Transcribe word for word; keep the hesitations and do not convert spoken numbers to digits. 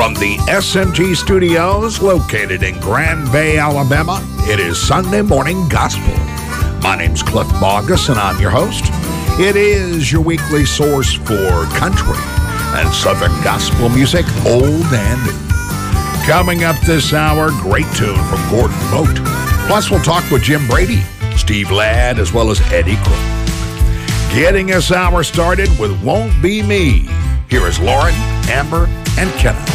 From the S M G studios located in Grand Bay, Alabama, it is Sunday Morning Gospel. My name's Cliff Bogus, and I'm your host. It is your weekly source for country and Southern gospel music, old and new. Coming up this hour, great tune from Gordon Moat. Plus, we'll talk with Jim Brady, Steve Ladd, as well as Eddie Crook. Getting this hour started with Won't Be Me. Here is Lauren, Amber, and Kenna.